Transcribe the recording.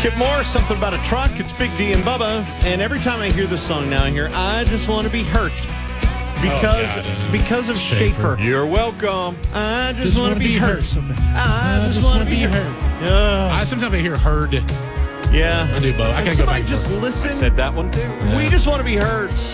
Kip Morris, something about a truck. It's Big D and Bubba. And every time I hear this song now, I hear, I just want to be hurt. Because of Schaefer. You're welcome. I just want to be hurt. I just want to be hurt. Sometimes I hear heard. Yeah. I do both. I can't go back. Just listen. I said that one too. We just want to be hurt.